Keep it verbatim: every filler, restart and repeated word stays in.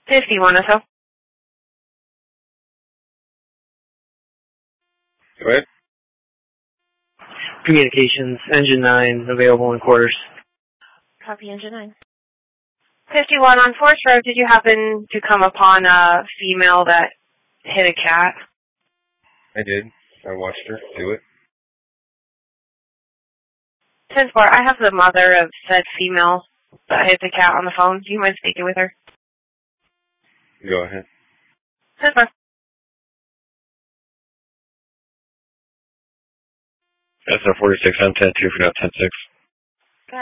fifty-one or so. Go ahead. Communications, engine nine, available in quarters. Copy, engine nine. fifty-one on Forest Road, did you happen to come upon a female that hit a cat? I did. I watched her do it. ten four, I have the mother of said female that hit the cat on the phone. Do you mind speaking with her? Go ahead. ten four. That's a forty-six, I'm ten two for now, ten six.